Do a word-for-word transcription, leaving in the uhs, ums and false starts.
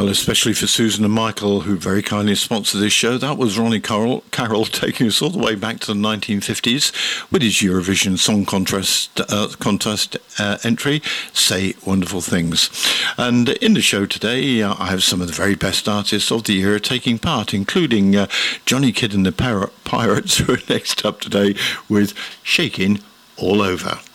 Well, especially for Susan and Michael, who very kindly sponsored this show. That was Ronnie Carroll, Carroll taking us all the way back to the nineteen fifties with his Eurovision Song Contest, uh, contest uh, entry, Say Wonderful Things. And in the show today, uh, I have some of the very best artists of the era taking part, including uh, Johnny Kidd and the Pir- Pirates, who are next up today with Shaking All Over.